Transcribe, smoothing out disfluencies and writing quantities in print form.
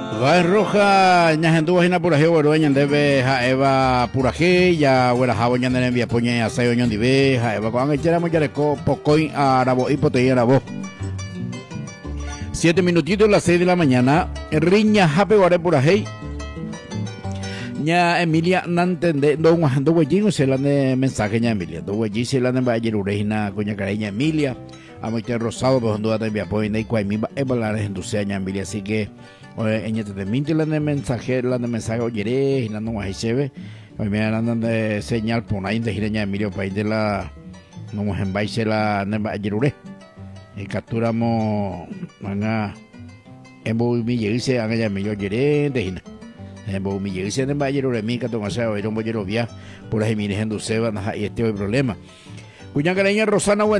Va roja ñajendu wajina puraje woroña ndebe jaeva puraje ya wera jabo ñande envia poña ya sayo ñondive jaeva con echera mojareko pocoin arabo y poteía arabo 7 minutitos las 6 de la mañana riña jape guare puraje ña Emilia nantende do guajando huellín se la de mensaje ña Emilia do huellín se la de bayer urejina coña careña Emilia amoite rosado pues ando envia poña y cuai mi evalar en tu ña Emilia así que ella te minti la de mensaje oyere y la no más cheve hoy me andan de señal por ahí de gireña Emilio país de la no más en baile la nemba yerure y capturamos manga en boy mi lleguese haga ya Emilio oyere de gina en boy mi lleguese nemba yerure mi cato más o era un boyero via por ahí mire en tu seba y este es el problema cuya caleña Rosana